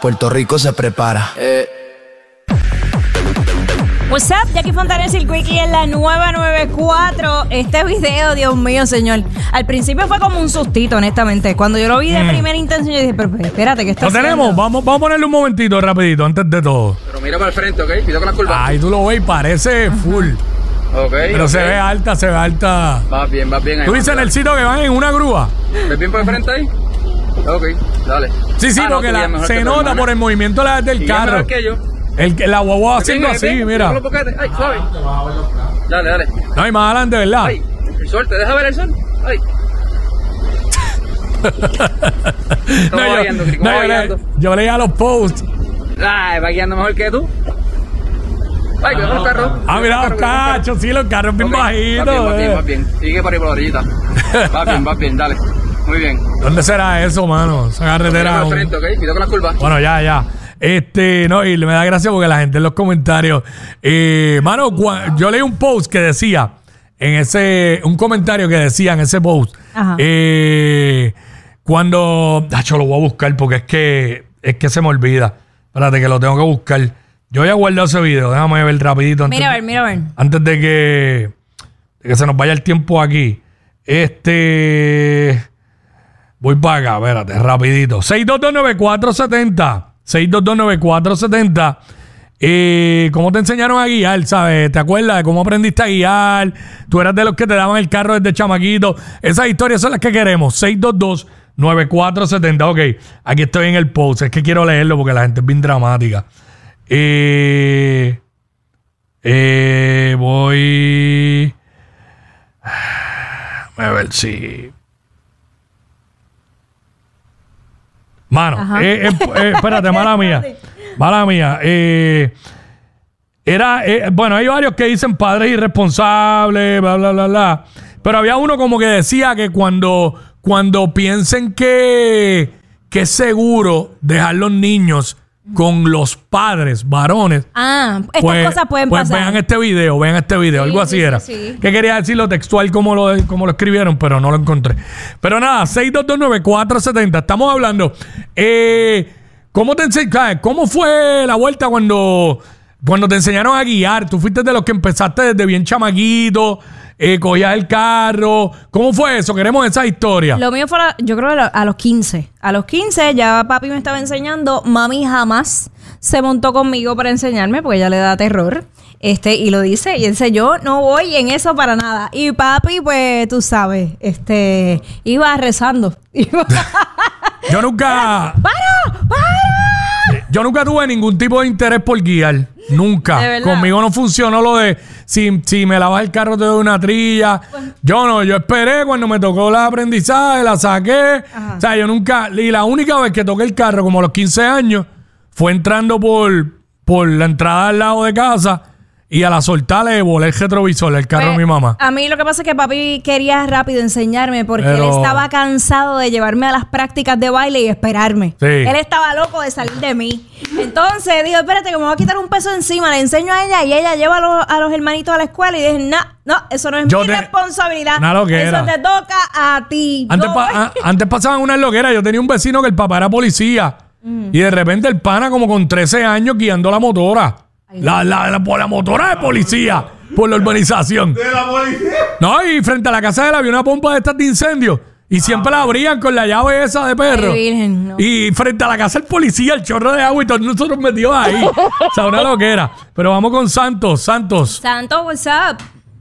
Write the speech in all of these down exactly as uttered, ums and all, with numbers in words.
Puerto Rico se prepara. Eh. What's up, Jackie Fontanes y el Quickie en la nueva noventa y cuatro. Este video, Dios mío, señor. Al principio fue como un sustito, honestamente. Cuando yo lo vi de mm. primera intención, yo dije, pero, pero espérate, ¿qué está haciendo? Lo tenemos, vamos, vamos a ponerle un momentito rapidito, antes de todo. Pero mira para el frente, ¿ok? Cuidado con la curva. Ay, tú lo ves, parece uh-huh. full. Ok. Pero okay. se ve alta, se ve alta. Va bien, va bien. Ahí ¿Tú dices en el sitio que van en una grúa? ¿Ves bien por el frente ahí? Ok, dale. Sí, sí, ah, porque no, la, se nota por el movimiento del y carro. Que yo. El, la guagua haciendo bien, así, bien, mira. Ay, suave. Dale, dale. No, y más adelante, ¿verdad? Ay, el sol, ¿te deja ver el sol? Ay. no, yo, guiando, no, yo, le, yo leía los posts. Ay, va guiando mejor que tú. Ay, cuidado con los carros. Ah, mira los cachos, sí, los carros bien okay, bajitos. Va bien, va bien, va bien. Sigue por ahí por la orillita. Va bien, va bien, dale. Muy bien. ¿Dónde será eso, mano? Esa carretera. Por frente, ¿ok? Cuidado con las curvas. Bueno, ya, ya. Este, no, y me da gracia porque la gente en los comentarios, eh, mano, yo leí un post que decía, en ese, un comentario que decía en ese post, Ajá. eh, cuando, yo lo voy a buscar porque es que, es que se me olvida. Espérate que lo tengo que buscar. Yo voy a guardar ese video, déjame ver rapidito. Antes, mira a ver, mira a ver. Antes de que, de que se nos vaya el tiempo aquí. Este, voy para acá, espérate, rapidito. seis dos dos nueve cuatro siete cero. seis dos dos nueve cuatro siete cero. Eh, ¿Cómo te enseñaron a guiar, sabes? ¿Te acuerdas de cómo aprendiste a guiar? Tú eras de los que te daban el carro desde chamaquito. Esas historias son las que queremos. seis dos dos nueve cuatro siete cero. Ok, aquí estoy en el post. Es que quiero leerlo porque la gente es bien dramática. Eh, eh, voy... A ver si... Mano, eh, eh, eh, espérate, mala mía. Mala mía. Eh, era, eh, bueno, hay varios que dicen padres irresponsables, bla, bla, bla, bla. Pero había uno como que decía que cuando, cuando piensen que, que es seguro dejar los niños con los padres varones. Ah, estas pues, cosas pueden pues pasar. Vean este video, vean este video, sí, algo así sí, era. Sí. Que quería decirlo textual como lo, como lo escribieron, pero no lo encontré. Pero nada, seis dos dos nueve cuatro siete cero. Estamos hablando. Eh, ¿Cómo te enseñaron? ¿Cómo fue la vuelta cuando, cuando te enseñaron a guiar? Tú fuiste de los que empezaste desde bien chamaquito. Eh, cogías el carro. ¿Cómo fue eso? Queremos esa historia. Lo mío fue, a, yo creo, a los quince. A los quince ya papi me estaba enseñando. Mami jamás se montó conmigo para enseñarme porque ella le da terror. Este, y lo dice. Y dice, yo no voy en eso para nada. Y papi, pues, tú sabes, este, iba rezando. Iba yo nunca... ¡Para! ¡Para! Yo nunca tuve ningún tipo de interés por guiar. Nunca. Conmigo no funcionó lo de si, si me lavas el carro te doy una trilla. Pues, yo no, yo esperé cuando me tocó el aprendizaje, la saqué. Ajá. O sea, yo nunca... Y la única vez que toqué el carro, como a los quince años, fue entrando por, por la entrada al lado de casa. Y a la soltar le volé el retrovisor del carro pues, de mi mamá. A mí lo que pasa es que papi quería rápido enseñarme porque Pero... él estaba cansado de llevarme a las prácticas de baile y esperarme. Sí. Él estaba loco de salir de mí. Entonces digo, espérate que me voy a quitar un peso encima. Le enseño a ella y ella lleva a los, a los hermanitos a la escuela y dije, no, no, eso no es Yo mi te... responsabilidad. Una loquera. Eso te toca a ti. Antes, pa a, antes pasaban unas loqueras. Yo tenía un vecino que el papá era policía. Mm. Y de repente el pana como con trece años guiando la motora. La, la, la, por la motora de policía, por la urbanización. ¿De la policía? No, y frente a la casa de él había una pompa de estas de incendio. Y siempre ah, la abrían con la llave esa de perro. Ay, virgen, no. Y frente a la casa del policía, el chorro de agua y todos nosotros metidos ahí. O sea, una loquera. Pero vamos con Santos. Santos. Santos, what's up?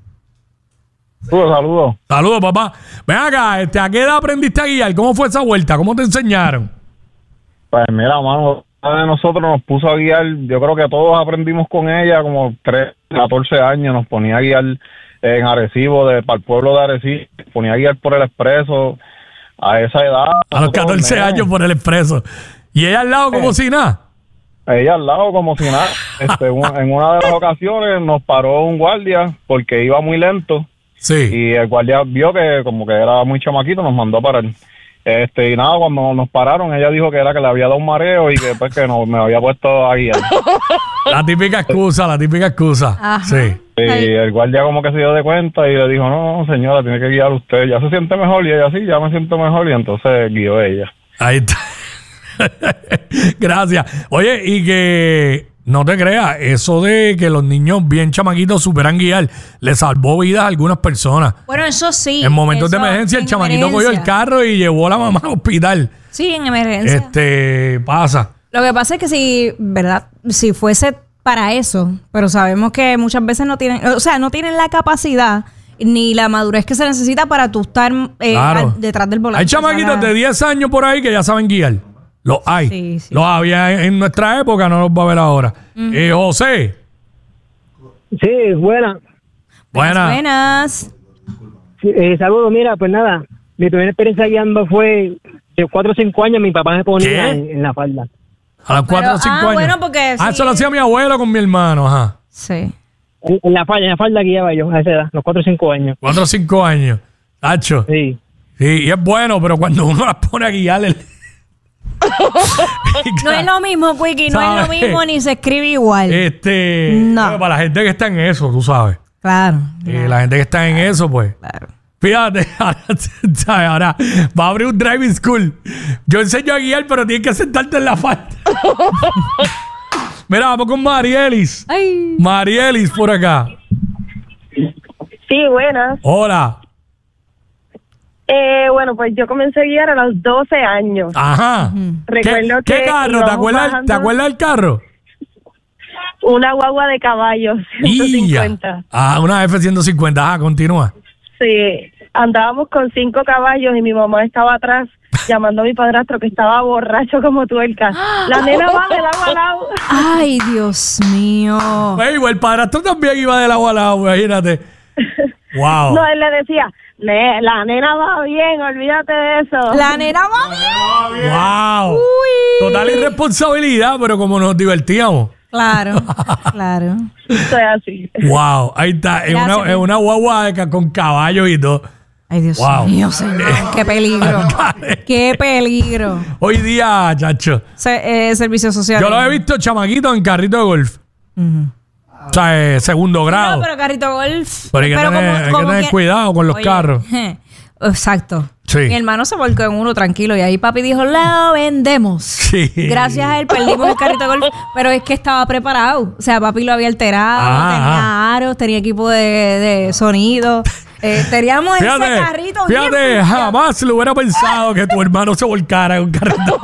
Saludos, saludos. Saludos, papá. Ven acá, este, ¿a qué edad aprendiste a guiar? ¿Cómo fue esa vuelta? ¿Cómo te enseñaron? Pues mira, mano, de nosotros nos puso a guiar, yo creo que todos aprendimos con ella, como tres, catorce años, nos ponía a guiar en Arecibo, de, para el pueblo de Arecibo, ponía a guiar por el expreso, a esa edad. A los catorce años por el expreso. ¿Y ella al lado como eh, si nada? Ella al lado como si nada. Este, un, en una de las ocasiones nos paró un guardia porque iba muy lento. Sí. Y el guardia vio que como que era muy chamaquito, nos mandó a parar. Este, y nada, cuando nos pararon, ella dijo que era que le había dado un mareo y que pues que no, me había puesto a guiar. La típica excusa, la típica excusa. Ajá. Sí. Y el guardia como que se dio de cuenta y le dijo, no, señora, tiene que guiar usted. Ya se siente mejor y ella sí, ya me siento mejor y entonces guió ella. Ahí está. Gracias. Oye, y que no te creas, eso de que los niños bien chamaquitos superan guiar, le salvó vidas a algunas personas. Bueno, eso sí. En momentos eso, de emergencia, el chamaquito emergencia. cogió el carro y llevó a la mamá al hospital. Sí, en emergencia. Este, pasa. Lo que pasa es que si, ¿verdad? Si fuese para eso, pero sabemos que muchas veces no tienen, o sea, no tienen la capacidad ni la madurez que se necesita para tú estar eh, Claro. al- detrás del volante. Hay chamaquitos de diez años por ahí que ya saben guiar. Los hay. Sí, sí. Los había en, en nuestra época, no los va a ver ahora. Eh, José. Sí, buena. Buena. Buenas. Sí, eh, saludos, mira, pues nada, mi primera experiencia guiando fue de cuatro o cinco años, mi papá me ponía ¿Qué? en, en la falda. A los cuatro o cinco ah, años. bueno, porque Ah, sí. eso lo hacía mi abuelo con mi hermano, ajá. Sí. En, en la falda, en la falda guiaba yo a esa edad, los cuatro o cinco años. Cuatro o cinco años. Tacho. Sí. Sí, y es bueno, pero cuando uno las pone a guiar... el- No es lo mismo, Quickie, no es lo ¿Sabes? mismo ni se escribe igual. Este... No. pero para la gente que está en eso, tú sabes. Claro. Eh, la gente que está en eso, pues... Claro. Fíjate, ahora, ¿sabes? Ahora va a abrir un driving school. Yo enseño a guiar, pero tienes que sentarte en la falda. Mira, vamos con Marielis. Ay. Marielis por acá. Sí, buenas. Hola. Eh, bueno, pues yo comencé a guiar a los doce años. Ajá. Recuerdo ¿Qué, que ¿Qué carro? ¿Te íbamos acuerdas, bajando- ¿Te acuerdas del carro? Una guagua de caballos, ciento cincuenta. Ia. Ah, una F ciento cincuenta. Ajá, continúa. Sí, andábamos con cinco caballos y mi mamá estaba atrás llamando a mi padrastro que estaba borracho como tuerca. La nena va de lado a lado. Ay, Dios mío. Ey, el padrastro también iba de agua al agua, imagínate. Wow. No, él le decía, "Ne- la nena va bien, olvídate de eso. La nena va bien. Wow. Total irresponsabilidad, pero como nos divertíamos. Claro, claro. Eso es así. Wow, ahí está. Es Gracias, una, es una guagua de ca- con caballos y todo. Ay, Dios Wow. mío, señor. Qué peligro. Qué peligro. Hoy día, chacho. Se- eh, servicio social. Yo lo he visto chamaquitos en carrito de golf. O sea, eh, segundo grado. No, pero carrito golf. Pero hay que tener- hay que tener cuidado con los carros. je, Exacto. Sí. Mi hermano se volcó en uno tranquilo y ahí papi dijo, la vendemos. Sí. Gracias a él perdimos el carrito de golf, pero es que estaba preparado. O sea, papi lo había alterado, Ah, tenía aros, tenía equipo de, de sonido. Eh, teníamos ese carrito bien fíjate, pulido. jamás lo hubiera pensado que tu hermano se volcara en un carrito.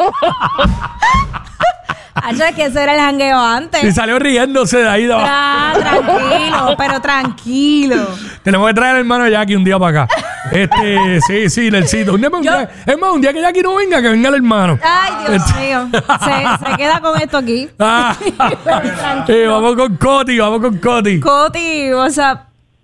Acho, es que ese era el jangueo antes. Y salió riéndose de ahí de abajo. Ah, tranquilo, pero tranquilo. Tenemos que traer al hermano Jackie un día para acá. Este, sí, sí, Nelsito. Un día, un Yo- día- es más, un día que Jackie no venga, que venga el hermano. Ay, Dios Este- mío. Se, se queda con esto aquí. Ah, eh, vamos con Coti, vamos con Coti. Coti, o sea,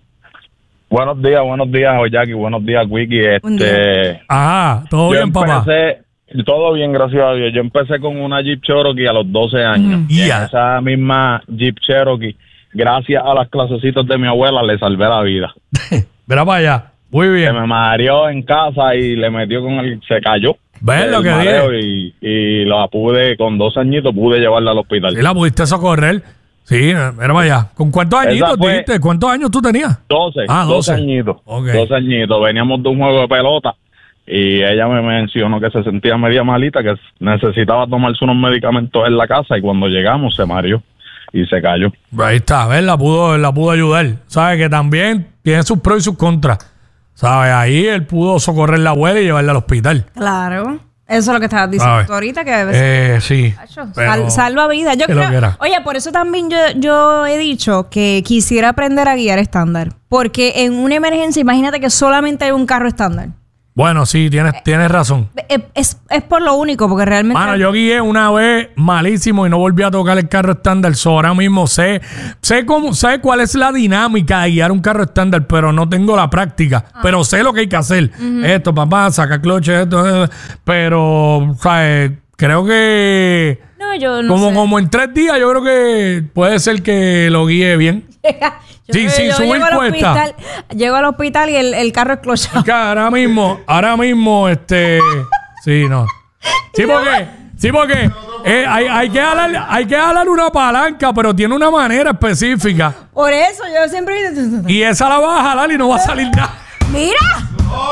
Buenos días, buenos días, Jackie, buenos días, Wiki. Un Este, Ajá, todo yo bien, papá. empecé, todo bien, gracias a Dios. Yo empecé con una Jeep Cherokee a los doce años. Ujú. Y en Ya. esa misma Jeep Cherokee, gracias a las clasecitas de mi abuela, le salvé la vida. Verá para allá. Muy Se bien. me mareó en casa y le metió con el... Se cayó. ¿Ves lo El que mareo dije? y, y la pude, con dos añitos, pude llevarla al hospital. Sí, la pudiste socorrer. Sí, era para allá. ¿Con cuántos Esa añitos fue- dijiste? ¿Cuántos años tú tenías? doce, Ah, doce. doce añitos. Ok. doce añitos. Veníamos de un juego de pelota y ella me mencionó que se sentía media malita, que necesitaba tomarse unos medicamentos en la casa y cuando llegamos se mareó y se cayó. Ahí está, ¿ves? La pudo, la pudo ayudar. ¿Sabes? Que también tiene sus pros y sus contras. ¿Sabes? Ahí él pudo socorrer a la abuela y llevarla al hospital. claro. Eso es lo que estabas diciendo ¿Sabes? tú ahorita, que debe ser. Eh, sí. Sal- pero- salva vidas. Yo que lo creo, quiera. oye, por eso también yo, yo he dicho que quisiera aprender a guiar estándar. Porque en una emergencia, imagínate que solamente hay un carro estándar. Bueno, sí, tienes, tienes razón. Es, es, es por lo único, porque realmente. Mano, yo guié una vez malísimo y no volví a tocar el carro estándar. So, ahora mismo sé, sé cómo, sé cuál es la dinámica de guiar un carro estándar, pero no tengo la práctica. Pero sé lo que hay que hacer. Esto, papá, saca cloche, esto, eh, pero, ¿sabes? Creo que No, yo no como, sé. como en tres días yo creo que puede ser que lo guíe bien. Yo- Sí, sí, subir llego al cuesta. hospital, llego al hospital y el, el carro es clochado. Que ahora mismo, ahora mismo, este, sí, no. Sí, porque, sí, porque eh, hay, hay que jalar, hay que jalar una palanca, pero tiene una manera específica. Por eso yo siempre. Y esa la vas a jalar y no va a salir nada. ¡Mira!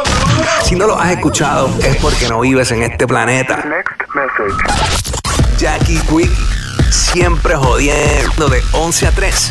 Si no lo has escuchado, es porque no vives en este planeta. Ya Jackie Quickie, siempre jodiendo de once a tres